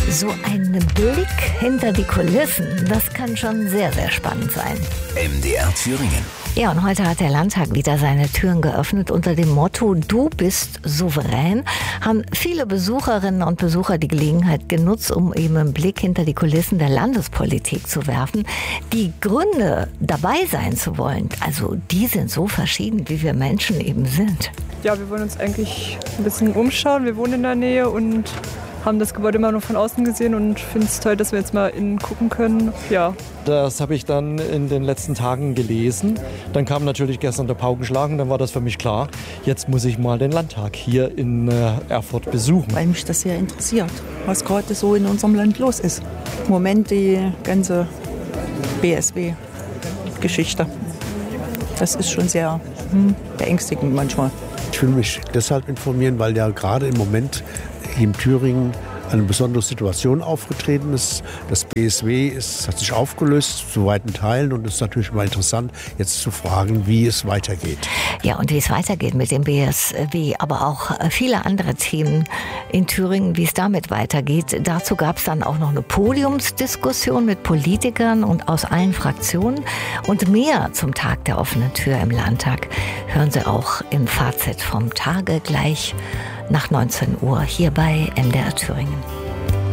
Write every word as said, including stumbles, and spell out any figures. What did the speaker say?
So ein Blick hinter die Kulissen, das kann schon sehr, sehr spannend sein. M D R Thüringen. Ja, und heute hat der Landtag wieder seine Türen geöffnet unter dem Motto „Du bist souverän“. Haben viele Besucherinnen und Besucher die Gelegenheit genutzt, um eben einen Blick hinter die Kulissen der Landespolitik zu werfen. Die Gründe, dabei sein zu wollen, also die sind so verschieden, wie wir Menschen eben sind. Ja, wir wollen uns eigentlich ein bisschen umschauen. Wir wohnen in der Nähe und haben das Gebäude immer nur von außen gesehen und finden es toll, dass wir jetzt mal innen gucken können. Ja. Das habe ich dann in den letzten Tagen gelesen. Dann kam natürlich gestern der Paukenschlag und dann war das für mich klar. Jetzt muss ich mal den Landtag hier in äh, Erfurt besuchen. Weil mich das sehr interessiert, was gerade so in unserem Land los ist. Im Moment die ganze B S W-Geschichte. Das ist schon sehr hm, beängstigend manchmal. Ich will mich deshalb informieren, weil ja gerade im Moment in Thüringen eine besondere Situation aufgetreten ist. Das B S W ist, hat sich aufgelöst zu weiten Teilen und es ist natürlich mal interessant, jetzt zu fragen, wie es weitergeht. Ja, und wie es weitergeht mit dem B S W, aber auch viele andere Themen in Thüringen, wie es damit weitergeht. Dazu gab es dann auch noch eine Podiumsdiskussion mit Politikern und aus allen Fraktionen. Und mehr zum Tag der offenen Tür im Landtag hören Sie auch im Fazit vom Tage gleich nach neunzehn Uhr hier bei M D R Thüringen.